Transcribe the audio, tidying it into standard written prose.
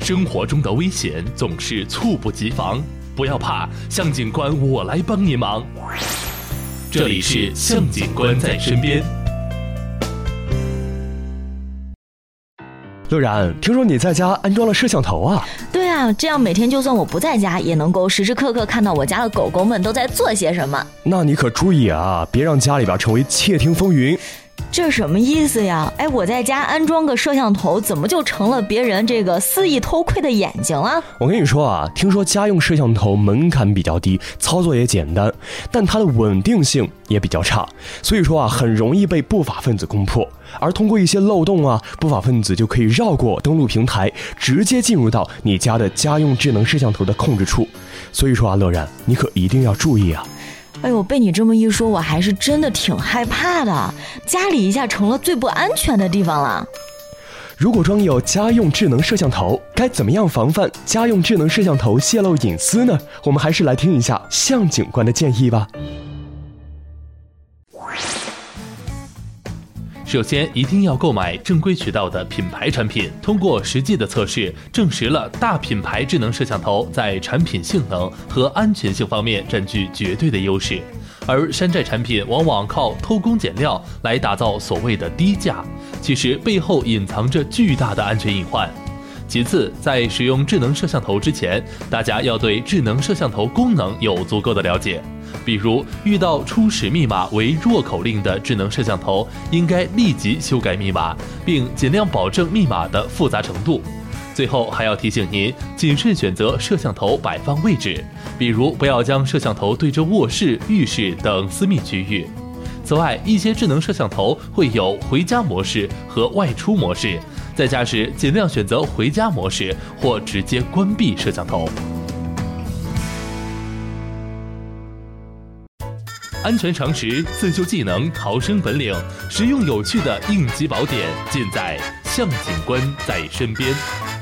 生活中的危险总是猝不及防，不要怕，向警官我来帮你忙。这里是向警官在身边。 乐然，听说你在家安装了摄像头啊？ 对啊，这样每天就算我不在家，也能够时时刻刻看到我家的狗狗们都在做些什么。 那你可注意啊，别让家里边成为窃听风云。 这什么意思呀？我在家安装个摄像头，怎么就成了别人这个肆意偷窥的眼睛了？ 我跟你说啊，听说家用摄像头门槛比较低，操作也简单，但它的稳定性也比较差，所以说啊，很容易被不法分子攻破。而通过一些漏洞啊，不法分子就可以绕过登录平台，直接进入到你家的家用智能摄像头的控制处。所以说啊，乐然，你可一定要注意啊。 被你这么一说，我还是真的挺害怕的，家里一下成了最不安全的地方了。 如果装有家用智能摄像头，该怎么样防范家用智能摄像头泄露隐私呢？我们还是来听一下向警官的建议吧。 首先一定要购买正规渠道的品牌产品，通过实际的测试证实了大品牌智能摄像头在产品性能和安全性方面占据绝对的优势，而山寨产品往往靠偷工减料来打造所谓的低价，其实背后隐藏着巨大的安全隐患。其次，在使用智能摄像头之前，大家要对智能摄像头功能有足够的了解。比如遇到初始密码为弱口令的智能摄像头，应该立即修改密码，并尽量保证密码的复杂程度。最后还要提醒您，谨慎选择摄像头摆放位置，比如不要将摄像头对着卧室、浴室等私密区域。此外，一些智能摄像头会有回家模式和外出模式，在家时尽量选择回家模式或直接关闭摄像头。安全常识、自救技能、逃生本领，实用有趣的应急宝典，尽在向警官在身边。